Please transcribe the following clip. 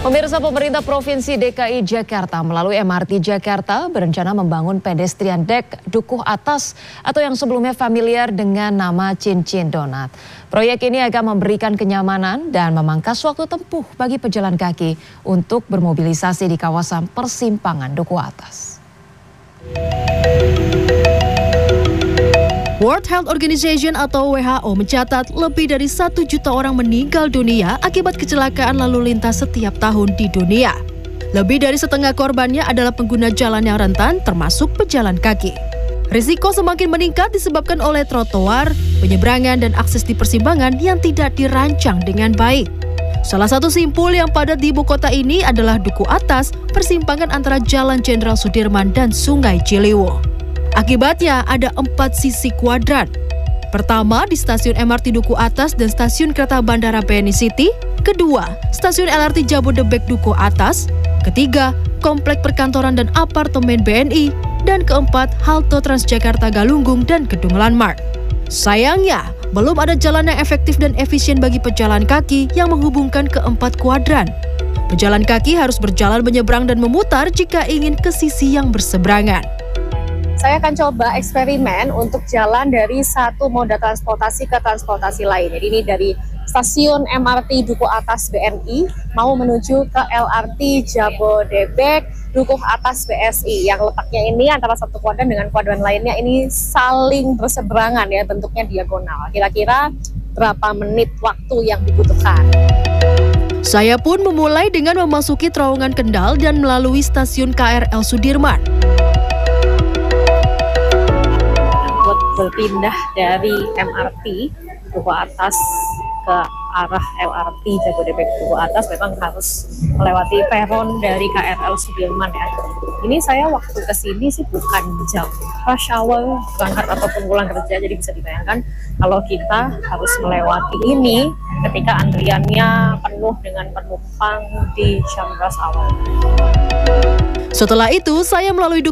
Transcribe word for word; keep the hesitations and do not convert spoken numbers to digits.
Pemirsa, pemerintah Provinsi D K I Jakarta melalui M R T Jakarta berencana membangun pedestrian deck Dukuh Atas atau yang sebelumnya familiar dengan nama Cincin Donat. Proyek ini akan memberikan kenyamanan dan memangkas waktu tempuh bagi pejalan kaki untuk bermobilisasi di kawasan persimpangan Dukuh Atas. World Health Organization atau W H O mencatat lebih dari satu juta orang meninggal dunia akibat kecelakaan lalu lintas setiap tahun di dunia. Lebih dari setengah korbannya adalah pengguna jalan yang rentan, termasuk pejalan kaki. Risiko semakin meningkat disebabkan oleh trotoar, penyeberangan, dan akses di persimpangan yang tidak dirancang dengan baik. Salah satu simpul yang padat di ibu kota ini adalah Dukuh Atas, persimpangan antara Jalan Jenderal Sudirman dan Sungai Ciliwung. Akibatnya ada empat sisi kuadran. Pertama, di stasiun M R T Dukuh Atas dan stasiun kereta bandara B N I City. Kedua, stasiun L R T Jabodebek Dukuh Atas. Ketiga, komplek perkantoran dan apartemen B N I. Dan keempat, halte Transjakarta Galunggung dan Gedung Landmark. Sayangnya, belum ada jalan yang efektif dan efisien bagi pejalan kaki yang menghubungkan keempat kuadran. Pejalan kaki harus berjalan menyeberang dan memutar jika ingin ke sisi yang berseberangan. Saya akan coba eksperimen untuk jalan dari satu moda transportasi ke transportasi lain. Jadi ini dari stasiun M R T Dukuh Atas B N I mau menuju ke L R T Jabodebek Dukuh Atas B S I yang letaknya ini antara satu kuadran dengan kuadran lainnya ini saling berseberangan ya, bentuknya diagonal. Kira-kira berapa menit waktu yang dibutuhkan? Saya pun memulai dengan memasuki terowongan Kendal dan melalui stasiun K R L Sudirman. Berpindah dari M R T Dukuh Atas ke arah L R T Jabodebek Dukuh Atas memang harus melewati peron dari K R L Sudirman ya. Ini saya waktu kesini sih bukan jam rush hour berangkat ataupun pulang kerja, jadi bisa dibayangkan kalau kita harus melewati ini ketika antriannya penuh dengan penumpang di jam rush hour. Setelah itu saya melalui